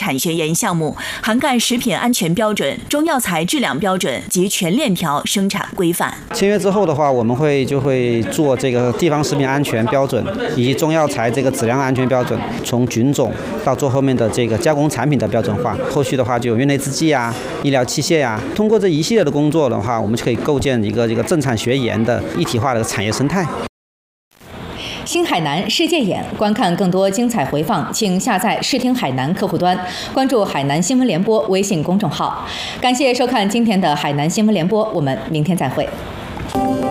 产学研项目，涵盖食品安全标准、中药材质量标准及全链条生产规范。 签约之后的话，我们就会做这个地方食品安全标准以及中药材这个质量安全标准，从菌种到做后面的这个加工产品的标准化。后续的话就有院内制剂啊、医疗器械啊，通过这一系列的工作的话，我们就可以构建一个这个正产学研的一体化的产业生态。 新海南世界眼，观看更多精彩回放，请下载视听海南客户端，关注海南新闻联播微信公众号。感谢收看今天的海南新闻联播，我们明天再会。